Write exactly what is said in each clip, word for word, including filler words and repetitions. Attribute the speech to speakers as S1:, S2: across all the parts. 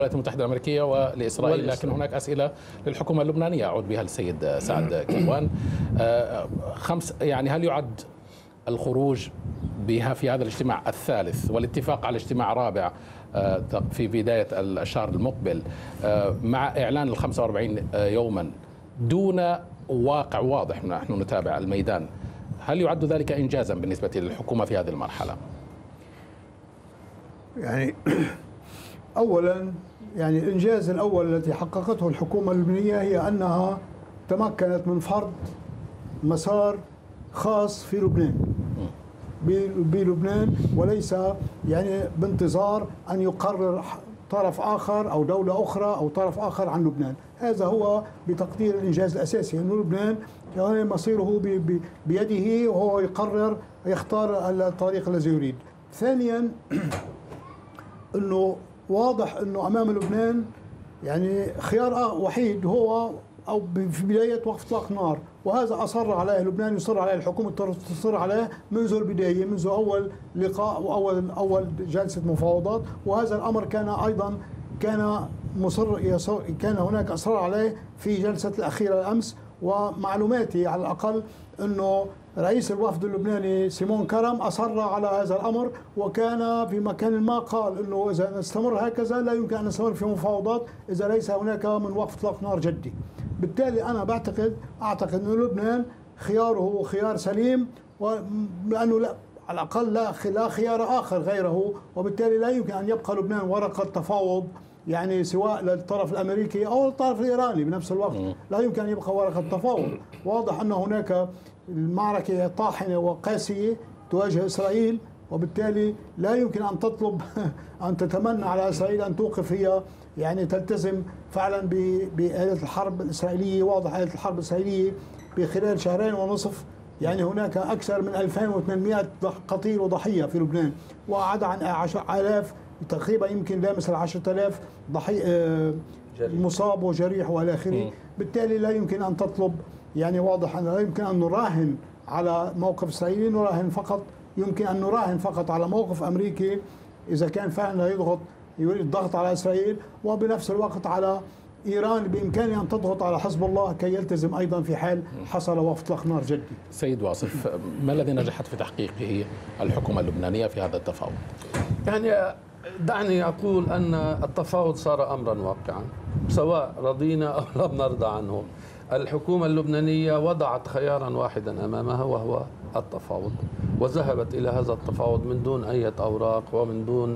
S1: الولايات المتحدة الأمريكية ولإسرائيل، لكن هناك أسئلة للحكومة اللبنانية أعود بها للسيد سعد كيوان. خمس يعني هل يعد الخروج بها في هذا الاجتماع الثالث والاتفاق على اجتماع رابع في بداية الشهر المقبل مع إعلان ال خمسة وأربعين يوما دون واقع واضح، نحن نتابع الميدان، هل يعد ذلك إنجازا بالنسبة للحكومة في هذه المرحلة؟
S2: يعني أولا يعني الإنجاز الأول الذي حققته الحكومة اللبنانية هي أنها تمكنت من فرض مسار خاص في لبنان بلبنان، وليس يعني بانتظار أن يقرر طرف آخر أو دولة أخرى أو طرف آخر عن لبنان. هذا هو بتقدير الإنجاز الأساسي، أن لبنان يعني مصيره بيده وهو يقرر يختار الطريق الذي يريد. ثانيا أنه واضح أنه أمام لبنان يعني خيار وحيد هو أو في بداية وقف إطلاق نار، وهذا أصر عليه لبنان، يصر عليه الحكومة، تصر عليه منذ البداية، منذ أول لقاء وأول أول جلسة مفاوضات، وهذا الأمر كان أيضا كان مصر يصر كان هناك إصرار عليه في جلسة الأخيرة الأمس. ومعلوماتي على الأقل أنه رئيس الوفد اللبناني سيمون كرم أصر على هذا الأمر، وكان في مكان ما قال أنه إذا نستمر هكذا لا يمكن أن نستمر في مفاوضات إذا ليس هناك من وقف إطلاق نار جدي. بالتالي أنا بعتقد أعتقد أن لبنان خياره خيار سليم، ولأنه لا على الأقل لا لا خيار آخر غيره، وبالتالي لا يمكن أن يبقى لبنان ورقة تفاوض يعني سواء للطرف الأمريكي أو الطرف الإيراني بنفس الوقت، لا يمكن أن يبقى ورقة تفاوض. واضح أن هناك المعركة طاحنة وقاسية تواجه إسرائيل، وبالتالي لا يمكن أن تطلب أن تتمنى على إسرائيل أن توقف هي يعني تلتزم فعلا بآلة الحرب الإسرائيلية. واضح آلة الحرب الإسرائيلية بخلال شهرين ونصف يعني هناك أكثر من ألفين وثمانمئة قتيل وضحية في لبنان، وعدا عن عشرة آلاف تقريبا يمكن لامس العشرة آلاف ضحية مصاب وجريح والى اخره. بالتالي لا يمكن ان تطلب يعني واضح ان لا يمكن ان نراهن على موقف اسرائيلي، نراهن فقط يمكن ان نراهن فقط على موقف امريكي اذا كان فعلا يضغط يريد الضغط على اسرائيل، وبنفس الوقت على ايران بامكانها ان تضغط على حزب الله كي يلتزم ايضا في حال حصل وقف اطلاق نار جدي.
S1: سيد واصف، ما الذي نجحت في تحقيقه الحكومة اللبنانية في هذا التفاوض؟
S3: يعني دعني أقول أن التفاوض صار أمرا واقعا سواء رضينا أو لم نرضى عنه. الحكومة اللبنانية وضعت خيارا واحدا أمامها وهو التفاوض، وذهبت إلى هذا التفاوض من دون أي أوراق ومن دون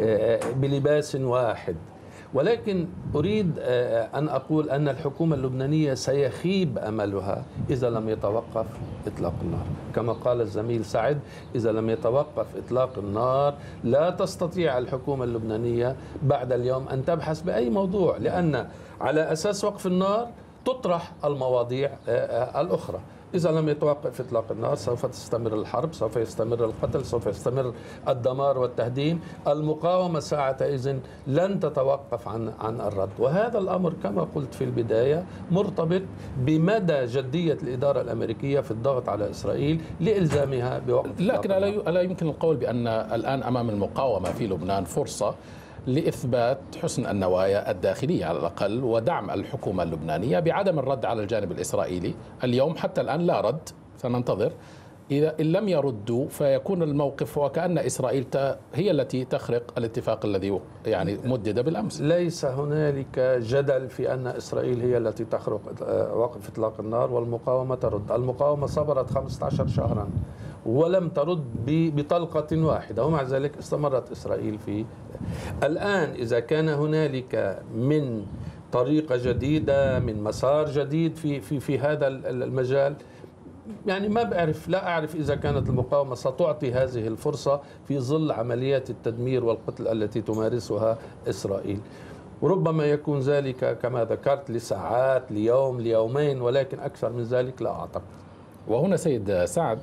S3: بلباس واحد. ولكن أريد أن أقول أن الحكومة اللبنانية سيخيب أملها إذا لم يتوقف إطلاق النار. كما قال الزميل سعد، إذا لم يتوقف إطلاق النار لا تستطيع الحكومة اللبنانية بعد اليوم أن تبحث بأي موضوع، لأن على أساس وقف النار تطرح المواضيع الأخرى. إذا لم يتوقف إطلاق النار سوف تستمر الحرب، سوف يستمر القتل، سوف يستمر الدمار والتهديم. المقاومة ساعتئذ لن تتوقف عن عن الرد، وهذا الأمر كما قلت في البداية مرتبط بمدى جدية الإدارة الأمريكية في الضغط على إسرائيل لإلزامها بوقف.
S1: لكن ألا يمكن القول بأن الآن أمام المقاومة في لبنان فرصة لإثبات حسن النوايا الداخلية على الأقل ودعم الحكومة اللبنانية بعدم الرد على الجانب الإسرائيلي؟ اليوم حتى الآن لا رد، سننتظر. إذا إن لم يردوا فيكون الموقف وكأن إسرائيل هي التي تخرق الاتفاق الذي يعني مدد بالأمس.
S3: ليس هنالك جدل في أن إسرائيل هي التي تخرق وقف إطلاق النار والمقاومة ترد. المقاومة صبرت خمسة عشر شهرا ولم ترد بطلقة واحدة، ومع ذلك استمرت إسرائيل في. الآن إذا كان هنالك من طريقة جديدة، من مسار جديد في في في هذا المجال، يعني ما بعرف لا أعرف إذا كانت المقاومة ستعطي هذه الفرصة في ظل عمليات التدمير والقتل التي تمارسها إسرائيل. وربما يكون ذلك كما ذكرت لساعات، ليوم، ليومين، ولكن أكثر من ذلك لا أعتقد.
S1: وهنا سيد سعد،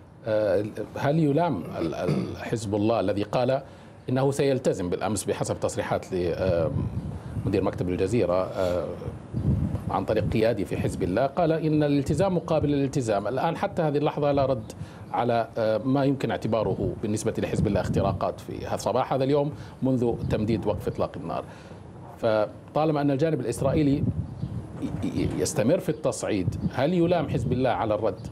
S1: هل يلام حزب الله الذي قال إنه سيلتزم بالأمس بحسب تصريحات لمدير مكتب الجزيرة عن طريق قيادي في حزب الله، قال إن الالتزام مقابل الالتزام. الآن حتى هذه اللحظة لا رد على ما يمكن اعتباره بالنسبة لحزب الله اختراقات في صباح هذا اليوم منذ تمديد وقف إطلاق النار. فطالما أن الجانب الإسرائيلي يستمر في التصعيد، هل يلام حزب الله على الرد؟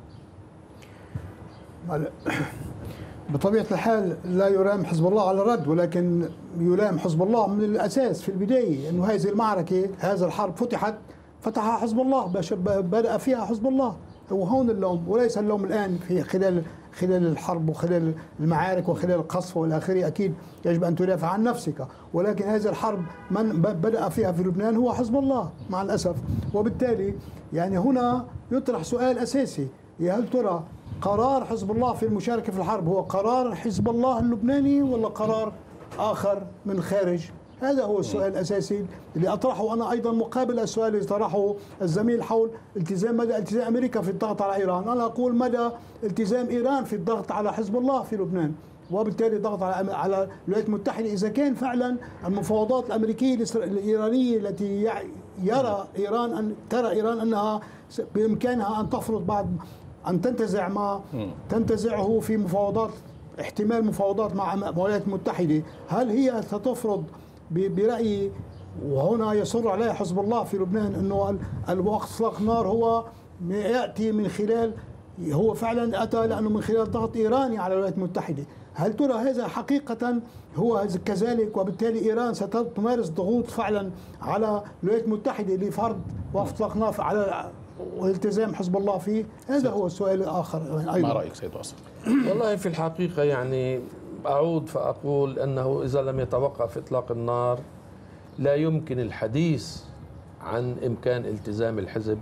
S2: بطبيعة الحال لا يلام حزب الله على الرد، ولكن يلام حزب الله من الأساس في البداية، أنه هذه المعركة، هذه الحرب فتحت فتحها حزب الله، بدأ فيها حزب الله، وهون اللوم، وليس اللوم الآن في خلال خلال الحرب وخلال المعارك وخلال القصف والى اخره. اكيد يجب ان تدافع عن نفسك، ولكن هذه الحرب من بدأ فيها في لبنان هو حزب الله مع الاسف. وبالتالي يعني هنا يطرح سؤال اساسي، هل ترى قرار حزب الله في المشاركه في الحرب هو قرار حزب الله اللبناني ولا قرار اخر من الخارج؟ هذا هو السؤال الاساسي اللي اطرحه انا ايضا مقابل السؤال اللي طرحه الزميل حول التزام مدى التزام امريكا في الضغط على ايران. انا اقول مدى التزام ايران في الضغط على حزب الله في لبنان، وبالتالي ضغط على على الولايات المتحده اذا كان فعلا المفاوضات الامريكيه الايرانيه التي يرى ايران ان ترى ايران انها بامكانها ان تفرض بعض ان تنتزع ما تنتزعه في مفاوضات، احتمال مفاوضات مع الولايات المتحده، هل هي ستفرض برأيي؟ وهنا يصر عليه حزب الله في لبنان انه الوقت اطلاق النار هو ياتي من خلال، هو فعلا اتى لانه من خلال ضغط ايراني على الولايات المتحده. هل ترى هذا حقيقه هو كذلك؟ وبالتالي ايران ستمارس ضغوط فعلا على الولايات المتحده لفرض وقف اطلاق نار على والتزام حزب الله فيه؟ هذا هو السؤال الاخر ايضا.
S1: ما رايك سيد واصل؟
S3: والله في الحقيقه يعني أعود فأقول أنه إذا لم يتوقف إطلاق النار لا يمكن الحديث عن إمكان التزام الحزب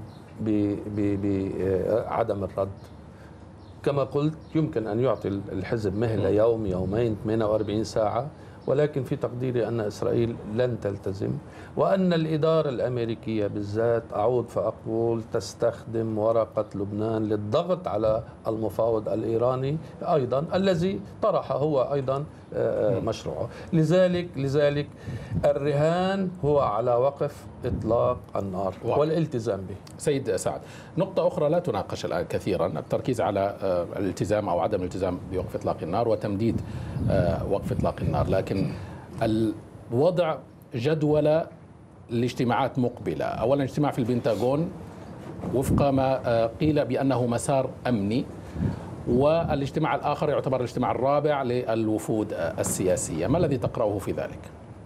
S3: بعدم الرد. كما قلت يمكن أن يعطي الحزب مهلة يوم يومين ثمانية وأربعين ساعة، ولكن في تقديري أن إسرائيل لن تلتزم، وأن الإدارة الأمريكية بالذات أعود فأقول تستخدم ورقة لبنان للضغط على المفاوض الإيراني أيضا الذي طرح هو أيضا مشروعه. لذلك لذلك الرهان هو على وقف إطلاق النار والالتزام به.
S1: سيد سعد، نقطة أخرى لا تناقش الآن كثيرا، التركيز على الالتزام أو عدم الالتزام بوقف إطلاق النار وتمديد وقف إطلاق النار، لكن الوضع جدول الاجتماعات مقبلة. أولا اجتماع في البنتاغون وفق ما قيل بأنه مسار أمني، والاجتماع الآخر يعتبر الاجتماع الرابع للوفود السياسية. ما الذي تقرأه في ذلك؟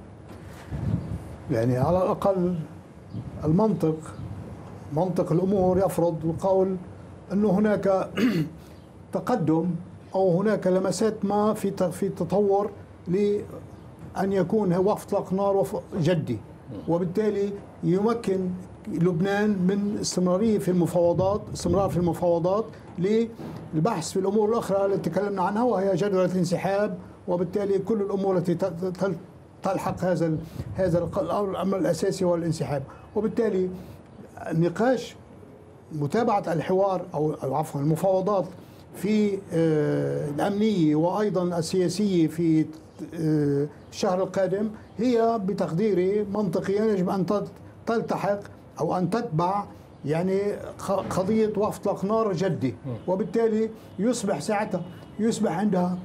S2: يعني على الأقل المنطق منطق الأمور يفرض القول أنه هناك تقدم أو هناك لمسات ما في في تطور لأن يكون وقف إطلاق نار جدي، وبالتالي يمكن لبنان من استمرارية في المفاوضات استمرار في المفاوضات للبحث في الأمور الأخرى التي تكلمنا عنها، وهي جدولة الانسحاب، وبالتالي كل الأمور التي تلحق هذا هذا الأمر الأساسي هو الانسحاب. وبالتالي النقاش متابعة الحوار أو عفوا المفاوضات في الأمنية وأيضا السياسية في الشهر القادم هي بتقديري منطقيا يجب أن تلتحق أو أن تتبع يعني قضية وقف إطلاق نار جدي، وبالتالي يصبح ساعتها يصبح عندها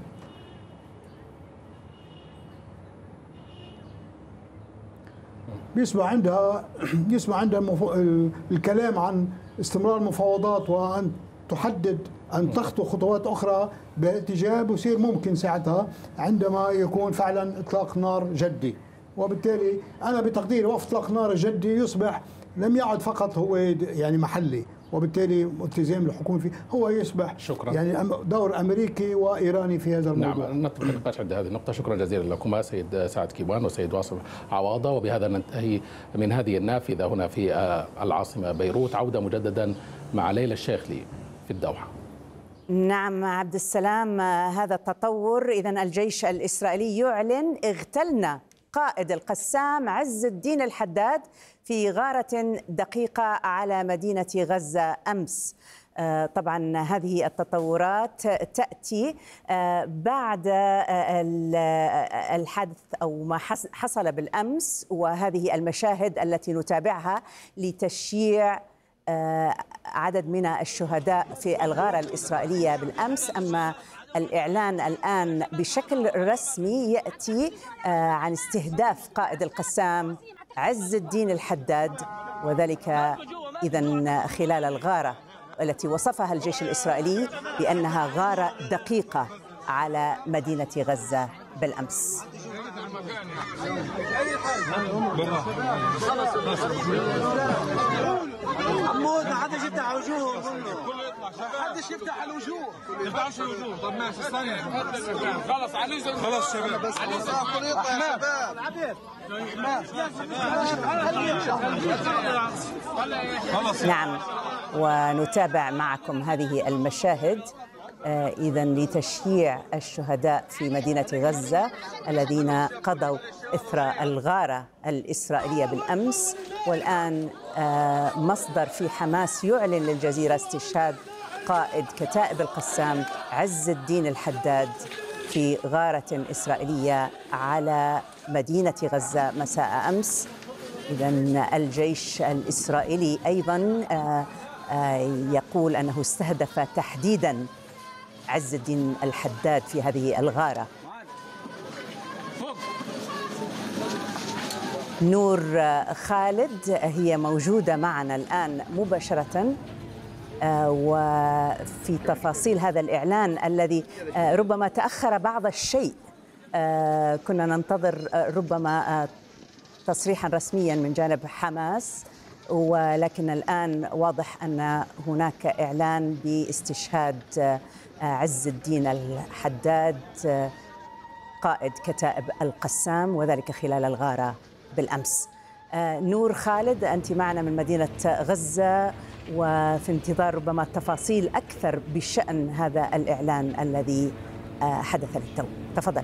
S2: يصبح عندها يصبح عندها الكلام عن استمرار المفاوضات وأن تحدد أن تخطو خطوات أخرى باتجاه بصير ممكن ساعتها عندما يكون فعلا إطلاق نار جدي. وبالتالي أنا بتقديري وقف إطلاق نار جدي يصبح لم يعد فقط هو يعني محلي، وبالتالي التزام الحكومة فيه هو يصبح
S1: شكرا.
S2: يعني دور أمريكي وإيراني في هذا الموضوع.
S1: نعم، نترك النقاش عند هذه النقطة. شكرا جزيلا لكما سيد سعد كيوان وسيد واصل عواضة. وبهذا ننتهي من هذه النافذة هنا في العاصمة بيروت. عودة مجددا مع ليلى الشيخلي في الدوحة.
S4: نعم عبد السلام، هذا التطور. إذن الجيش الإسرائيلي يعلن اغتلنا قائد القسام عز الدين الحداد في غارة دقيقة على مدينة غزة أمس. طبعا هذه التطورات تأتي بعد الحدث أو ما حصل بالأمس، وهذه المشاهد التي نتابعها لتشييع عدد من الشهداء في الغارة الإسرائيلية بالأمس. أما الإعلان الآن بشكل رسمي يأتي عن استهداف قائد القسام عز الدين الحداد، وذلك إذن خلال الغارة التي وصفها الجيش الإسرائيلي بأنها غارة دقيقة على مدينة غزة بالأمس.
S5: عمود ما حدش يفتح وجوه، حدش يفتح الوجوه، ما يفتحش الوجوه. طب ماشي استنى خلص علي خلاص شباب بس
S4: خلاص. نعم، ونتابع معكم هذه المشاهد إذا لتشييع الشهداء في مدينة غزة الذين قضوا إثر الغارة الإسرائيلية بالأمس. والآن مصدر في حماس يعلن للجزيرة استشهاد قائد كتائب القسام عز الدين الحداد في غارة إسرائيلية على مدينة غزة مساء أمس. إذا الجيش الإسرائيلي أيضا يقول أنه استهدف تحديدا عز الدين الحداد في هذه الغارة. نور خالد هي موجودة معنا الآن مباشرة وفي تفاصيل هذا الإعلان الذي ربما تأخر بعض الشيء. كنا ننتظر ربما تصريحا رسميا من جانب حماس، ولكن الآن واضح أن هناك إعلان باستشهاد عز الدين الحداد قائد كتائب القسام، وذلك خلال الغارة بالأمس. نور خالد، أنت معنا من مدينة غزة وفي انتظار ربما تفاصيل أكثر بشأن هذا الإعلان الذي حدث للتو. تفضل.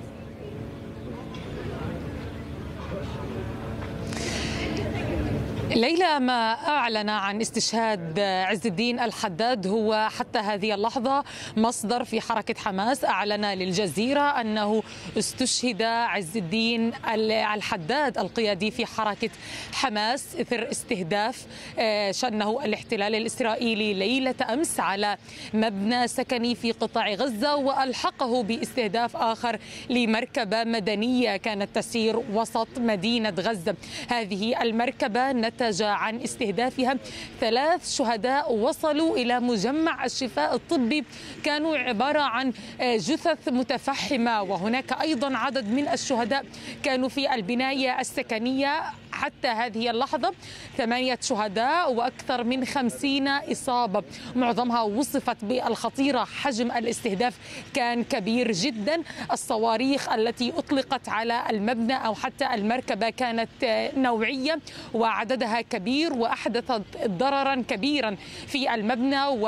S6: ليلى، ما أعلن عن استشهاد عز الدين الحداد هو حتى هذه اللحظة مصدر في حركة حماس أعلن للجزيرة أنه استشهد عز الدين الحداد القيادي في حركة حماس إثر استهداف شنه الاحتلال الإسرائيلي ليلة أمس على مبنى سكني في قطاع غزة، وألحقه باستهداف آخر لمركبة مدنية كانت تسير وسط مدينة غزة. هذه المركبة نتج عن استهدافها ثلاث شهداء وصلوا إلى مجمع الشفاء الطبي، كانوا عبارة عن جثث متفحمة، وهناك أيضا عدد من الشهداء كانوا في البناية السكنية. حتى هذه اللحظة ثمانية شهداء وأكثر من خمسين إصابة، معظمها وصفت بالخطيرة. حجم الاستهداف كان كبير جدا، الصواريخ التي أطلقت على المبنى أو حتى المركبة كانت نوعية وعددها كبير، وأحدثت ضررا كبيرا في المبنى و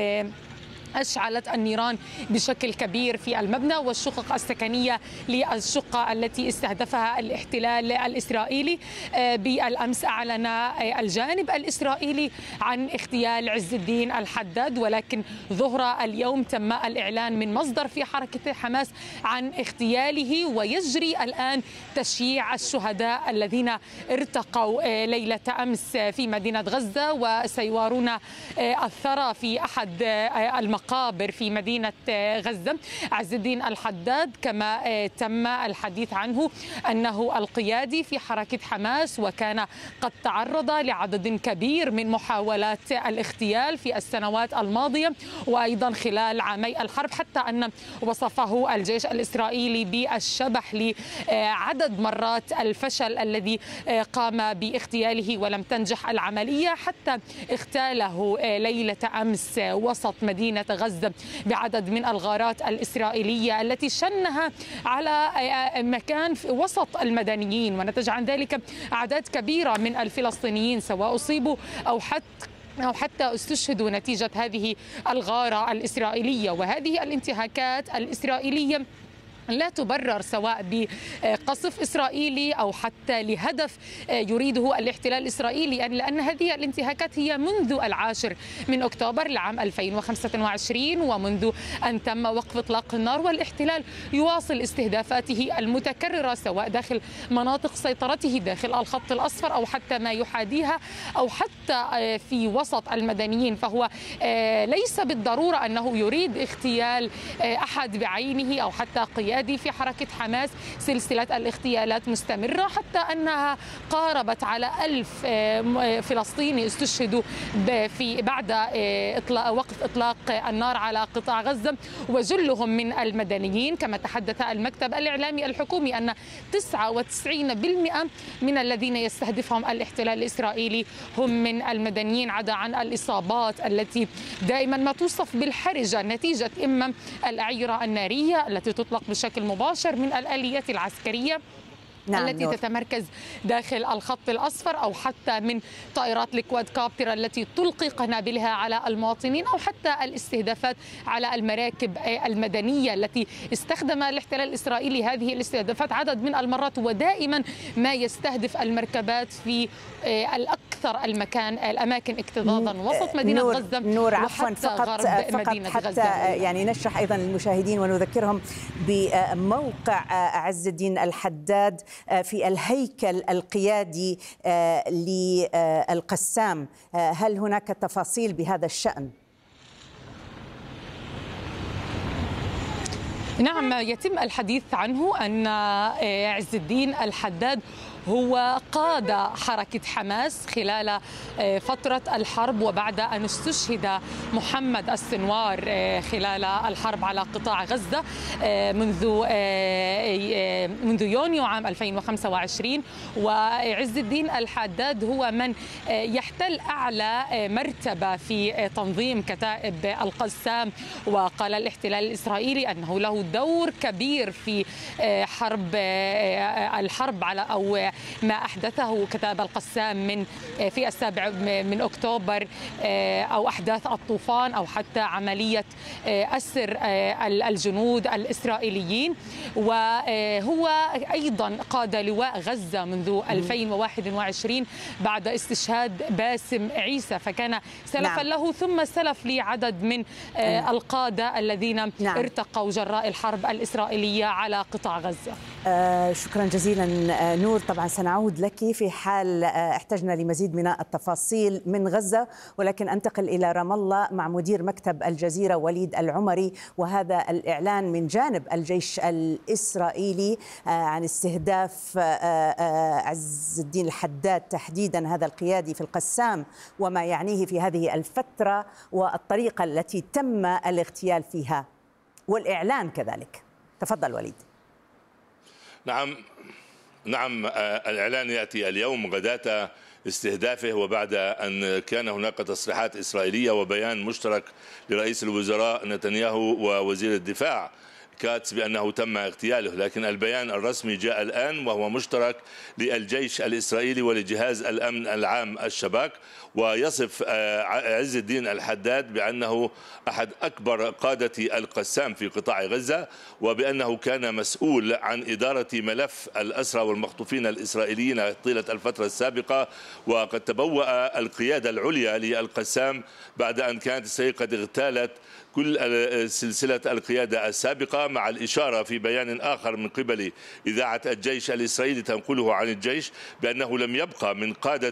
S6: أشعلت النيران بشكل كبير في المبنى والشقق السكنية للشقة التي استهدفها الاحتلال الإسرائيلي. بالأمس أعلن الجانب الإسرائيلي عن اغتيال عز الدين الحداد، ولكن ظهر اليوم تم الإعلان من مصدر في حركة حماس عن اغتياله، ويجري الآن تشييع الشهداء الذين ارتقوا ليلة أمس في مدينة غزة وسيوارون الثرى في أحد المقابر مقابر في مدينة غزة. عز الدين الحداد كما تم الحديث عنه أنه القيادي في حركة حماس، وكان قد تعرض لعدد كبير من محاولات الاغتيال في السنوات الماضية وأيضا خلال عامي الحرب، حتى أن وصفه الجيش الإسرائيلي بالشبح لعدد مرات الفشل الذي قام باغتياله ولم تنجح العملية، حتى اغتاله ليلة أمس وسط مدينة غزة بعدد من الغارات الإسرائيلية التي شنها على مكان في وسط المدنيين، ونتج عن ذلك أعداد كبيرة من الفلسطينيين سواء أصيبوا أو حتى أو حتى استشهدوا نتيجة هذه الغارة الإسرائيلية. وهذه الانتهاكات الإسرائيلية لا تبرر سواء بقصف إسرائيلي أو حتى لهدف يريده الاحتلال الإسرائيلي، لأن هذه الانتهاكات هي منذ العاشر من أكتوبر لعام ألفين وخمسة وعشرين، ومنذ أن تم وقف إطلاق النار، والاحتلال يواصل استهدافاته المتكررة سواء داخل مناطق سيطرته داخل الخط الأصفر أو حتى ما يحاديها أو حتى في وسط المدنيين. فهو ليس بالضرورة أنه يريد اغتيال أحد بعينه أو حتى قيادة في حركة حماس. سلسلة الاغتيالات مستمرة حتى أنها قاربت على ألف فلسطيني استشهدوا في بعد إطلاق وقف إطلاق النار على قطاع غزة، وجلهم من المدنيين. كما تحدث المكتب الإعلامي الحكومي أن تسعة وتسعين بالمئة من الذين يستهدفهم الاحتلال الإسرائيلي هم من المدنيين، عدا عن الإصابات التي دائما ما توصف بالحرجة نتيجة إما الأعيرة النارية التي تطلق بشكل مباشر من الآليات العسكرية نعم التي نور. تتمركز داخل الخط الأصفر، أو حتى من طائرات الكواد كابتر التي تلقي قنابلها على المواطنين، أو حتى الاستهدافات على المراكب المدنية التي استخدم الاحتلال الإسرائيلي هذه الاستهدافات عدد من المرات، ودائما ما يستهدف المركبات في الأكثر المكان الأماكن اكتظاظا وسط مدينة
S4: نور
S6: غزة
S4: نور عفوا فقط, فقط مدينة حتى غزة. يعني نشرح أيضا للمشاهدين ونذكرهم بموقع عز الدين الحداد في الهيكل القيادي للقسام. هل هناك تفاصيل بهذا الشأن؟
S6: نعم، يتم الحديث عنه أن عز الدين الحداد هو قاد حركة حماس خلال فترة الحرب، وبعد أن استشهد محمد السنوار خلال الحرب على قطاع غزة منذ منذ يونيو عام ألفين وخمسة وعشرين. وعز الدين الحداد هو من يحتل أعلى مرتبة في تنظيم كتائب القسام، وقال الاحتلال الإسرائيلي أنه له دور كبير في حرب الحرب على أو ما أحدثه كتائب القسام من في السابع من أكتوبر، أو أحداث الطوفان، أو حتى عملية أسر الجنود الإسرائيليين. وهو أيضا قاد لواء غزة منذ ألفين وواحد وعشرين بعد استشهاد باسم عيسى، فكان سلفا نعم. له ثم سلف لعدد من القادة الذين نعم. ارتقوا جراء الحرب الإسرائيلية على قطاع غزة.
S4: آه شكرا جزيلا نور. طبعا سنعود لك في حال احتجنا لمزيد من التفاصيل من غزة، ولكن أنتقل إلى رام الله مع مدير مكتب الجزيرة وليد العمري، وهذا الإعلان من جانب الجيش الإسرائيلي عن استهداف عز الدين الحداد تحديدا، هذا القيادي في القسام، وما يعنيه في هذه الفترة والطريقة التي تم الاغتيال فيها والإعلان كذلك. تفضل وليد.
S7: نعم نعم الإعلان يأتي اليوم غداة استهدافه، وبعد أن كان هناك تصريحات إسرائيلية وبيان مشترك لرئيس الوزراء نتنياهو ووزير الدفاع كاتس بأنه تم اغتياله، لكن البيان الرسمي جاء الآن وهو مشترك للجيش الإسرائيلي ولجهاز الأمن العام الشباك، ويصف عز الدين الحداد بأنه أحد أكبر قادة القسام في قطاع غزة، وبأنه كان مسؤول عن إدارة ملف الأسرى والمخطوفين الإسرائيليين طيلة الفترة السابقة، وقد تبوأ القيادة العليا للقسام بعد أن كانت إسرائيل قد اغتالت كل سلسلة القيادة السابقة، مع الإشارة في بيان آخر من قبل إذاعة الجيش الإسرائيلي تنقله عن الجيش بأنه لم يبقى من قادة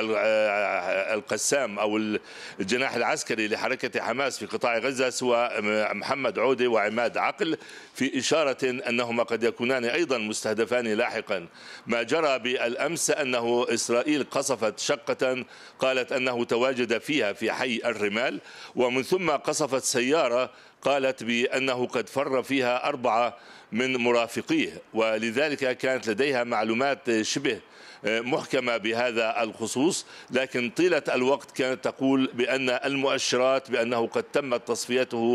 S7: القسام أو الجناح العسكري لحركة حماس في قطاع غزة سوى محمد عودة وعماد عقل، في إشارة أنهما قد يكونان أيضا مستهدفان لاحقا. ما جرى بالأمس أنه إسرائيل قصفت شقة قالت أنه تواجد فيها في حي الرمال، ومن ثم قصفت سيارة قالت بأنه قد فر فيها أربعة من مرافقيه، ولذلك كانت لديها معلومات شبه محكمة بهذا الخصوص، لكن طيلة الوقت كانت تقول بأن المؤشرات بأنه قد تمت تصفيته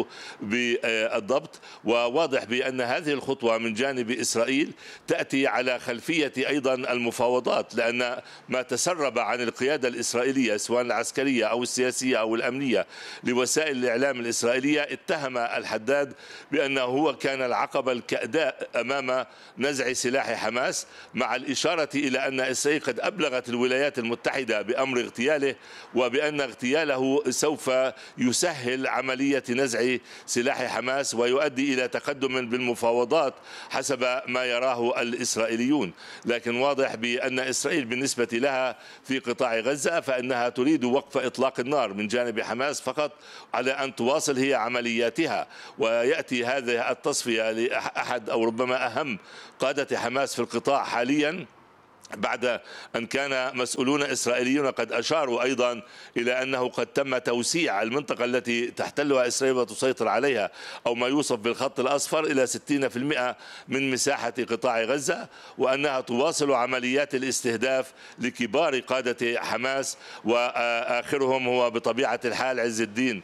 S7: بالضبط. وواضح بأن هذه الخطوة من جانب إسرائيل تأتي على خلفية أيضا المفاوضات، لأن ما تسرب عن القيادة الإسرائيلية سواء العسكرية أو السياسية أو الأمنية لوسائل الإعلام الإسرائيلية اتهم الحداد بأنه هو كان العقبة الكأداء أمام نزع سلاح حماس، مع الإشارة إلى أن إسرائيل قد أبلغت الولايات المتحدة بأمر اغتياله، وبأن اغتياله سوف يسهل عملية نزع سلاح حماس ويؤدي إلى تقدم بالمفاوضات حسب ما يراه الإسرائيليون. لكن واضح بأن إسرائيل بالنسبة لها في قطاع غزة فإنها تريد وقف إطلاق النار من جانب حماس فقط على أن تواصل هي عملياتها. ويأتي هذه التصفية لأحد أو ربما أهم قادة حماس في القطاع حاليا، بعد أن كان مسؤولون إسرائيليون قد أشاروا أيضا إلى أنه قد تم توسيع المنطقة التي تحتلها إسرائيل وتسيطر عليها أو ما يوصف بالخط الأصفر إلى ستين بالمئة من مساحة قطاع غزة، وأنها تواصل عمليات الاستهداف لكبار قادة حماس، وآخرهم هو بطبيعة الحال عز الدين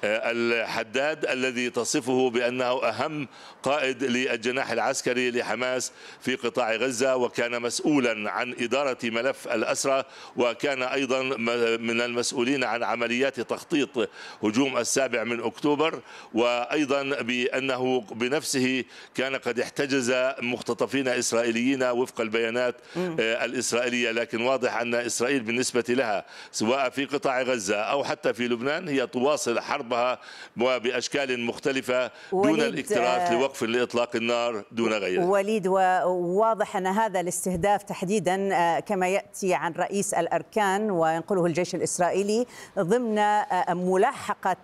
S7: الحداد الذي تصفه بأنه أهم قائد للجناح العسكري لحماس في قطاع غزة، وكان مسؤولا عن إدارة ملف الأسرى، وكان أيضا من المسؤولين عن عمليات تخطيط هجوم السابع من أكتوبر، وأيضا بأنه بنفسه كان قد احتجز مختطفين إسرائيليين وفق البيانات الإسرائيلية. لكن واضح أن إسرائيل بالنسبة لها سواء في قطاع غزة أو حتى في لبنان هي تواصل حربها وبأشكال مختلفة دون الاكتراث لوقف لإطلاق النار دون غيره.
S4: وليد، وواضح أن هذا الاستهداف تحديدا كما يأتي عن رئيس الأركان وينقله الجيش الإسرائيلي ضمن ملاحقة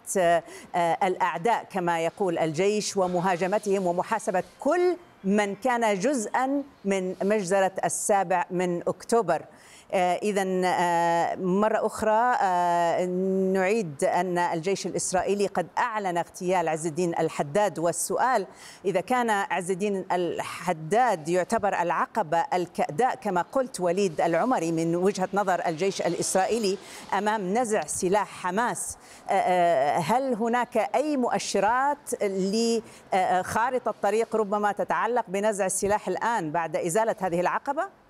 S4: الأعداء كما يقول الجيش ومهاجمتهم ومحاسبة كل من كان جزءا من مجزرة السابع من أكتوبر. إذا مرة أخرى نعيد أن الجيش الإسرائيلي قد أعلن اغتيال عز الدين الحداد، والسؤال إذا كان عز الدين الحداد يعتبر العقبة الكأداء كما قلت وليد العمري من وجهة نظر الجيش الإسرائيلي أمام نزع سلاح حماس، هل هناك أي مؤشرات لخارطة طريق ربما تتعلق بنزع السلاح الآن بعد إزالة هذه العقبة؟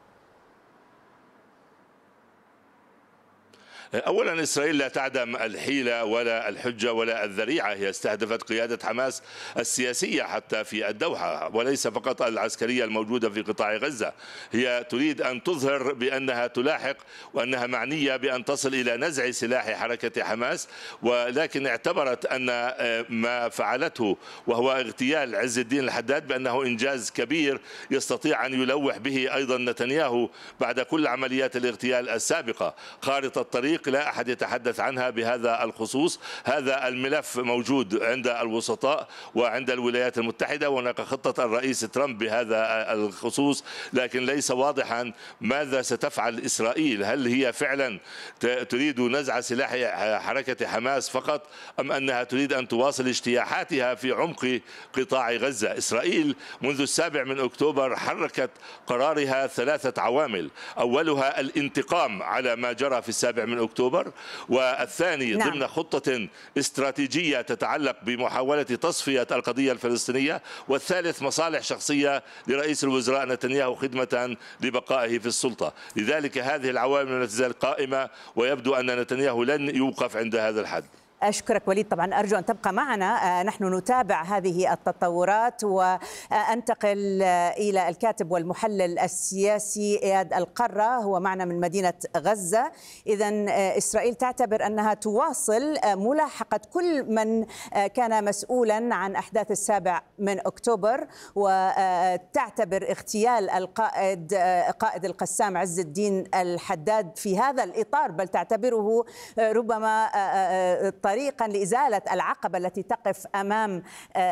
S7: أولا إسرائيل لا تعدم الحيلة ولا الحجة ولا الذريعة، هي استهدفت قيادة حماس السياسية حتى في الدوحة وليس فقط العسكرية الموجودة في قطاع غزة. هي تريد أن تظهر بأنها تلاحق وأنها معنية بأن تصل إلى نزع سلاح حركة حماس، ولكن اعتبرت أن ما فعلته وهو اغتيال عز الدين الحداد بأنه إنجاز كبير يستطيع أن يلوح به أيضا نتنياهو بعد كل عمليات الاغتيال السابقة. خارطة الطريق لا أحد يتحدث عنها بهذا الخصوص، هذا الملف موجود عند الوسطاء وعند الولايات المتحدة، وهناك خطة الرئيس ترامب بهذا الخصوص، لكن ليس واضحا ماذا ستفعل إسرائيل. هل هي فعلا تريد نزع سلاح حركة حماس فقط أم أنها تريد أن تواصل اجتياحاتها في عمق قطاع غزة؟ إسرائيل منذ السابع من أكتوبر حركت قرارها ثلاثة عوامل، أولها الانتقام على ما جرى في السابع من أكتوبر، والثاني نعم. ضمن خطة استراتيجية تتعلق بمحاولة تصفية القضية الفلسطينية، والثالث مصالح شخصية لرئيس الوزراء نتنياهو خدمة لبقائه في السلطة. لذلك هذه العوامل لا تزال قائمة، ويبدو أن نتنياهو لن يوقف عند هذا الحد.
S4: أشكرك وليد، طبعا أرجو أن تبقى معنا، نحن نتابع هذه التطورات. وأنتقل إلى الكاتب والمحلل السياسي إياد القرة، هو معنا من مدينة غزة. إذن إسرائيل تعتبر أنها تواصل ملاحقة كل من كان مسؤولا عن أحداث السابع من أكتوبر، وتعتبر اغتيال القائد قائد القسام عز الدين الحداد في هذا الإطار، بل تعتبره ربما طريقا لإزالة العقبة التي تقف أمام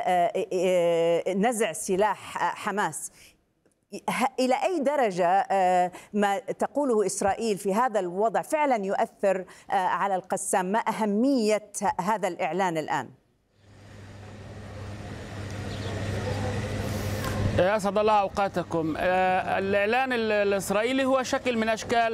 S4: نزع سلاح حماس. إلى أي درجة ما تقوله إسرائيل في هذا الوضع فعلا يؤثر على القسام؟ ما أهمية هذا الإعلان الآن؟
S8: أسعد الله أوقاتكم. الإعلان الإسرائيلي هو شكل من أشكال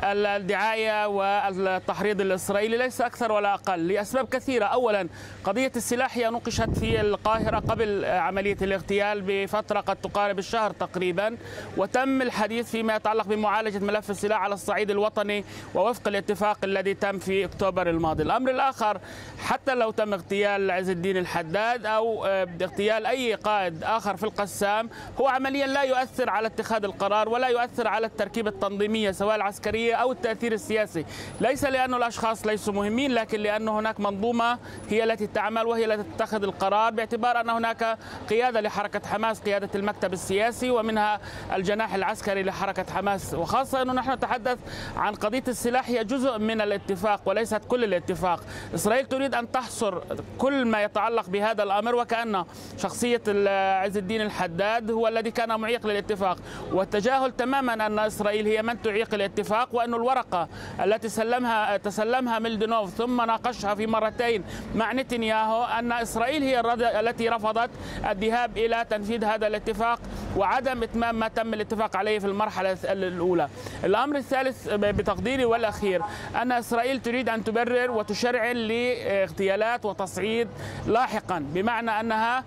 S8: الدعاية والتحريض الإسرائيلي، ليس أكثر ولا أقل، لأسباب كثيرة. أولا، قضية السلاح هي نوقشت في القاهرة قبل عملية الاغتيال بفترة قد تقارب الشهر تقريبا، وتم الحديث فيما يتعلق بمعالجة ملف السلاح على الصعيد الوطني ووفق الاتفاق الذي تم في أكتوبر الماضي. الأمر الآخر، حتى لو تم اغتيال عز الدين الحداد أو اغتيال أي قائد آخر في القسام، هو عمليا لا يؤثر على اتخاذ القرار ولا يؤثر على التركيبة التنظيمية سواء العسكرية أو التأثير السياسي، ليس لأن الأشخاص ليسوا مهمين، لكن لأن هناك منظومة هي التي تعمل وهي التي تتخذ القرار، باعتبار أن هناك قيادة لحركة حماس، قيادة المكتب السياسي، ومنها الجناح العسكري لحركة حماس. وخاصة أنه نحن نتحدث عن قضية السلاح، هي جزء من الاتفاق وليست كل الاتفاق. إسرائيل تريد أن تحصر كل ما يتعلق بهذا الأمر، وكأن شخصية عز الدين الحداد هو الذي كان معيق للاتفاق، والتجاهل تماما أن إسرائيل هي من تعيق الاتفاق، وأن الورقة التي سلمها تسلمها ميلدينوف ثم ناقشها في مرتين مع نتنياهو أن إسرائيل هي التي رفضت الذهاب إلى تنفيذ هذا الاتفاق وعدم إتمام ما تم الاتفاق عليه في المرحلة الأولى. الأمر الثالث بتقديري والأخير، أن إسرائيل تريد أن تبرر وتشرعن لاغتيالات وتصعيد لاحقا، بمعنى أنها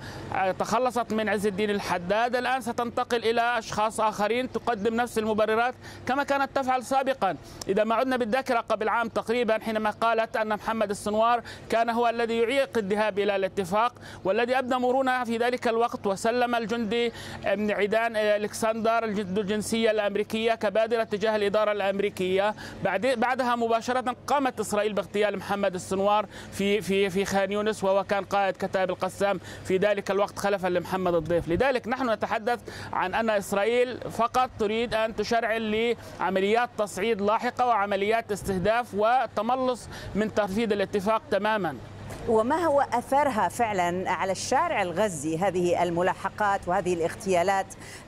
S8: تخلصت من عز الدين الحداد، الآن ستنتقل إلى أشخاص آخرين تقدم نفس المبررات كما كانت تفعل سابقا. إذا ما عدنا بالذاكرة قبل عام تقريبا حينما قالت أن محمد السنوار كان هو الذي يعيق الذهاب إلى الاتفاق والذي أبدى مرونة في ذلك الوقت، وسلم الجندي عيدان الكسندر الجنسية الأمريكية كبادرة تجاه الإدارة الأمريكية. بعد بعدها مباشرة قامت إسرائيل باغتيال محمد السنوار في في في خان يونس، وهو كان قائد كتائب القسام في ذلك الوقت خلفا لمحمد الضيف. لذلك نحن نتحدث عن أن إسرائيل فقط تريد أن تشرعن لعمليات تصعيد لاحقة وعمليات استهداف والتملص من تنفيذ الاتفاق تماما.
S4: وما هو أثرها فعلا على الشارع الغزي هذه الملاحقات وهذه الاغتيالات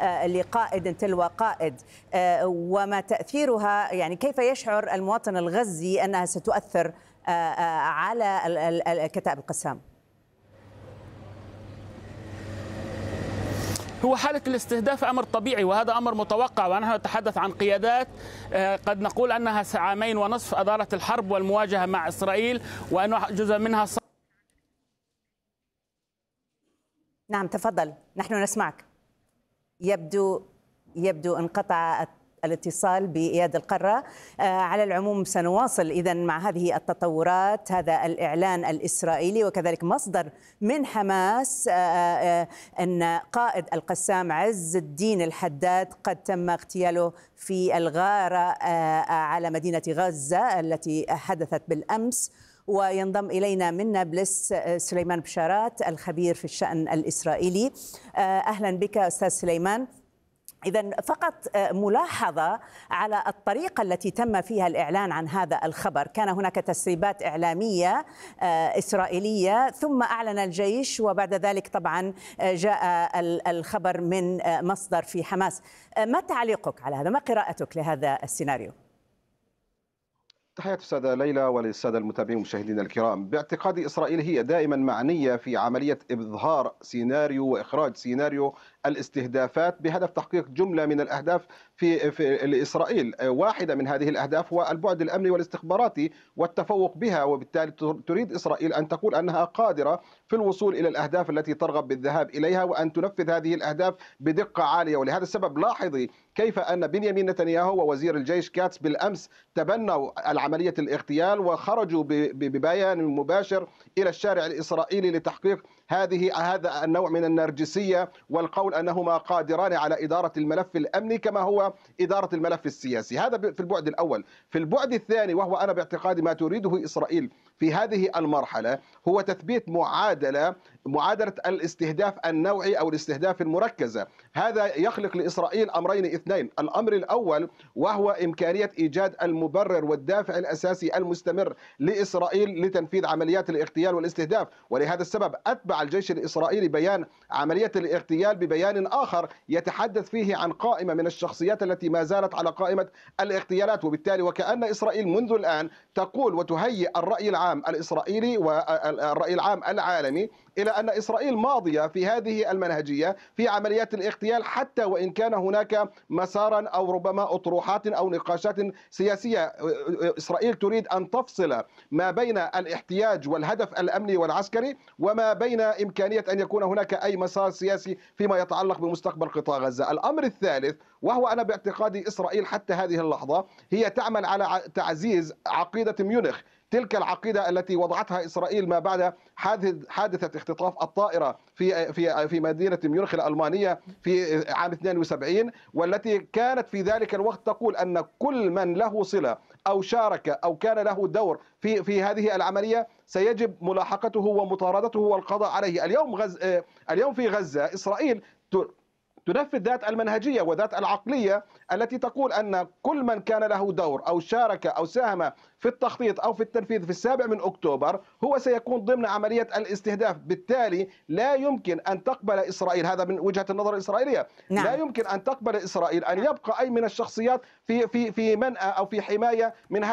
S4: لقائد تلو قائد، وما تأثيرها، يعني كيف يشعر المواطن الغزي أنها ستؤثر على كتائب القسام؟
S8: هو حالة الاستهداف أمر طبيعي وهذا أمر متوقع، ونحن نتحدث عن قيادات قد نقول أنها عامين ونصف أدارت الحرب والمواجهة مع إسرائيل، وأنه جزء منها ص...
S4: نعم تفضل، نحن نسمعك. يبدو يبدو انقطع الاتصال بإياد القرة. على العموم سنواصل إذن مع هذه التطورات، هذا الإعلان الإسرائيلي وكذلك مصدر من حماس أن قائد القسام عز الدين الحداد قد تم اغتياله في الغارة على مدينة غزة التي حدثت بالأمس. وينضم إلينا من نابلس سليمان بشارات الخبير في الشأن الإسرائيلي. أهلا بك أستاذ سليمان. إذن فقط ملاحظة على الطريقة التي تم فيها الإعلان عن هذا الخبر، كان هناك تسريبات إعلامية إسرائيلية ثم أعلن الجيش، وبعد ذلك طبعا جاء الخبر من مصدر في حماس. ما تعليقك على هذا؟ ما قراءتك لهذا السيناريو؟
S9: تحياتي السادة ليلى وللسادة المتابعين والمشاهدين الكرام. باعتقادي إسرائيل هي دائما معنية في عملية إظهار سيناريو وإخراج سيناريو الاستهدافات بهدف تحقيق جملة من الأهداف في, في إسرائيل. واحدة من هذه الأهداف هو البعد الأمني والاستخباراتي والتفوق بها، وبالتالي تريد إسرائيل أن تقول أنها قادرة في الوصول إلى الأهداف التي ترغب بالذهاب إليها وأن تنفذ هذه الأهداف بدقة عالية. ولهذا السبب لاحظي كيف أن بنيامين نتنياهو ووزير الجيش كاتس بالأمس تبنوا عملية الاغتيال وخرجوا ببيان مباشر إلى الشارع الإسرائيلي لتحقيق هذه هذا النوع من النرجسية والقول أنهما قادران على إدارة الملف الأمني كما هو إدارة الملف السياسي. هذا في البعد الأول. في البعد الثاني، وهو أنا باعتقادي ما تريده إسرائيل في هذه المرحلة، هو تثبيت معادلة معادلة الاستهداف النوعي أو الاستهداف المركزة. هذا يخلق لإسرائيل أمرين اثنين. الأمر الأول وهو إمكانية إيجاد المبرر والدافع الأساسي المستمر لإسرائيل لتنفيذ عمليات الاغتيال والاستهداف، ولهذا السبب أتبع الجيش الإسرائيلي بيان عملية الاغتيال ببيان بيان آخر يتحدث فيه عن قائمة من الشخصيات التي ما زالت على قائمة الاغتيالات، وبالتالي وكأن إسرائيل منذ الآن تقول وتهيئ الرأي العام الإسرائيلي والرأي العام العالمي إلى أن إسرائيل ماضية في هذه المنهجية في عمليات الاغتيال، حتى وإن كان هناك مسارا أو ربما أطروحات أو نقاشات سياسية. إسرائيل تريد أن تفصل ما بين الاحتياج والهدف الأمني والعسكري وما بين إمكانية أن يكون هناك أي مسار سياسي فيما يتعلق بمستقبل قطاع غزة. الأمر الثالث، وهو أنا باعتقادي إسرائيل حتى هذه اللحظة هي تعمل على تعزيز عقيدة ميونخ، تلك العقيدة التي وضعتها إسرائيل ما بعد حادثة اختطاف الطائرة في في في مدينة ميونخ الألمانية في عام اثنين وسبعين، والتي كانت في ذلك الوقت تقول أن كل من له صلة أو شارك أو كان له دور في في هذه العملية سيجب ملاحقته ومطاردته والقضاء عليه. اليوم غز اليوم في غزة إسرائيل تنفذ ذات المنهجية وذات العقلية التي تقول أن كل من كان له دور أو شارك أو ساهم في التخطيط أو في التنفيذ في السابع من أكتوبر هو سيكون ضمن عملية الاستهداف. بالتالي لا يمكن أن تقبل إسرائيل، هذا من وجهة النظر الإسرائيلية، نعم. لا يمكن أن تقبل إسرائيل أن يبقى أي من الشخصيات في في في منأى أو في حماية من